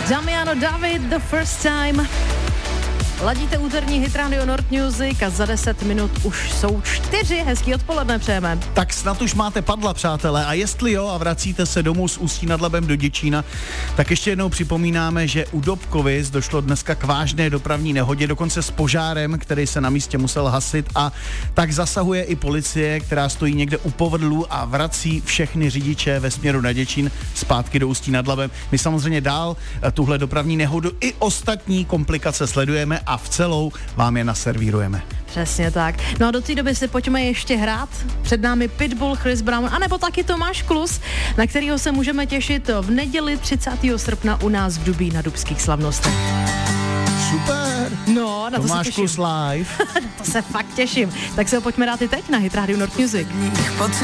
Damiano David, The First Time. Ladíte úterní Hit Radio Nord Music a za 10 minut už jsou 4. Hezký odpoledne přejeme. Tak snad už máte padla, přátelé, a jestli jo a vracíte se domů z Ústí nad Labem do Děčína, tak ještě jednou připomínáme, že u Dobkovic došlo dneska k vážné dopravní nehodě, dokonce s požárem, který se na místě musel hasit, a tak zasahuje i policie, která stojí někde u Povrdlu a vrací všechny řidiče ve směru na Děčín zpátky do Ústí nad Labem. My samozřejmě dál tuhle dopravní nehodu i ostatní komplikace sledujeme a v celou vám je naservírujeme. Přesně tak. No a do té doby si pojďme ještě hrát. Před námi Pitbull, Chris Brown, anebo taky Tomáš Klus, na kterého se můžeme těšit v neděli 30. srpna u nás v Dubí na dubských slavnostech. Super. No, na to Tomáš se těším. Klus live. To se fakt těším. Tak se ho pojďme dát i teď na Hit Radio Nord Music.